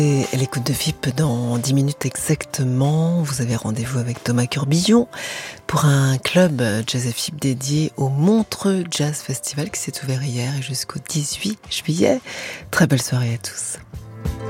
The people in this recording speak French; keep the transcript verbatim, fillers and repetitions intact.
Et l'écoute de F I P dans dix minutes exactement. Vous avez rendez-vous avec Thomas Curbillon pour un club Jazz F I P dédié au Montreux Jazz Festival qui s'est ouvert hier et jusqu'au dix-huit juillet. Très belle soirée à tous.